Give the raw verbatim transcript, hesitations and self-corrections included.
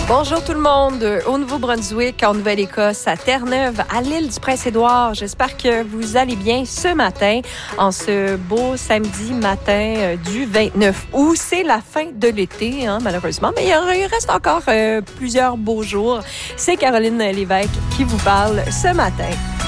Bonjour tout le monde, au Nouveau-Brunswick, en Nouvelle-Écosse, à Terre-Neuve, à l'île du Prince-Édouard. J'espère que vous allez bien ce matin, en ce beau samedi matin du vingt-neuf août. C'est la fin de l'été, hein, malheureusement, mais il reste encore euh, plusieurs beaux jours. C'est Caroline Lévesque qui vous parle ce matin.